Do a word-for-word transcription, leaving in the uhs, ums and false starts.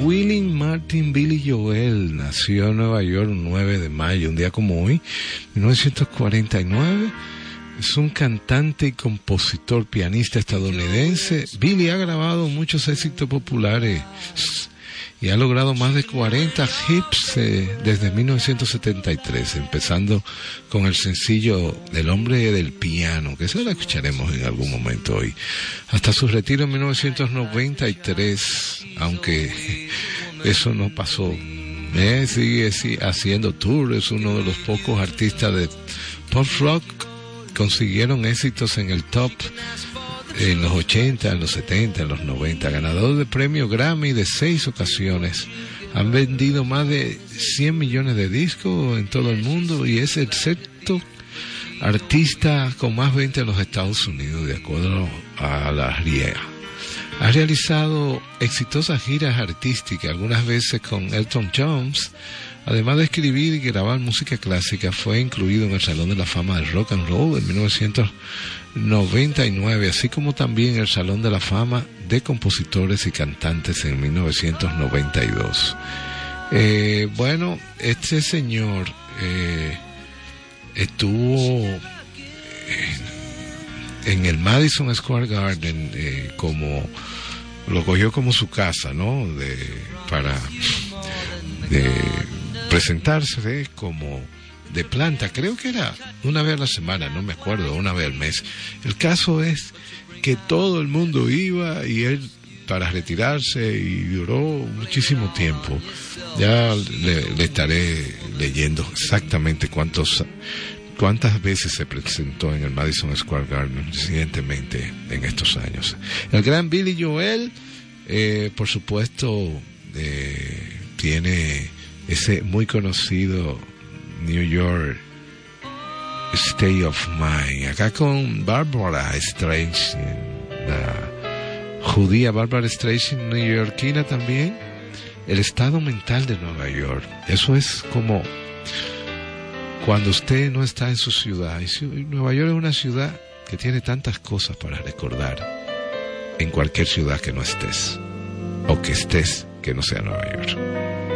Willie Martin Billy Joel nació en Nueva York el nueve de mayo, un día como hoy, mil novecientos cuarenta y nueve. Es un cantante y compositor, pianista estadounidense. Billy ha grabado muchos éxitos populares y ha logrado más de cuarenta hits eh, desde mil novecientos setenta y tres, empezando con el sencillo El hombre del piano, que se lo escucharemos en algún momento hoy, hasta su retiro en mil novecientos noventa y tres, aunque eso no pasó. Eh, sigue, sigue haciendo tour, es uno de los pocos artistas de pop rock consiguieron éxitos en el top en los ochenta, en los setenta, en los noventa, ganador de premio Grammy de seis ocasiones. Han vendido más de cien millones de discos en todo el mundo y es el sexto artista con más ventas en los Estados Unidos, de acuerdo a la R I A. Ha realizado exitosas giras artísticas, algunas veces con Elton John. Además de escribir y grabar música clásica, fue incluido en el Salón de la Fama del Rock and Roll en mil novecientos noventa y nueve, así como también en el Salón de la Fama de Compositores y Cantantes en mil novecientos noventa y dos. Eh, bueno, este señor eh, estuvo en, en el Madison Square Garden eh, como lo cogió como su casa, ¿no? De, para de presentarse ¿eh? como de planta, creo que era una vez a la semana, no me acuerdo, una vez al mes. El caso es que todo el mundo iba y él para retirarse y duró muchísimo tiempo. Ya le, le estaré leyendo exactamente cuántos cuántas veces se presentó en el Madison Square Garden recientemente en estos años. El gran Billy Joel, eh, por supuesto, eh, tiene ese muy conocido New York State of Mind, acá con Barbara Streisand, la judía Barbara Streisand, neoyorquina también, el estado mental de Nueva York. Eso es como cuando usted no está en su ciudad. Y Nueva York es una ciudad que tiene tantas cosas para recordar en cualquier ciudad que no estés, o que estés que no sea Nueva York.